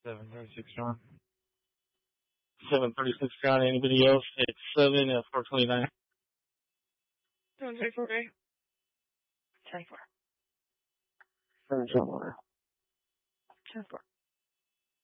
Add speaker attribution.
Speaker 1: 736 John. 736 John. Anybody else? It's 429.
Speaker 2: 734 A. 10-4.
Speaker 1: 7 John.
Speaker 2: 10-4.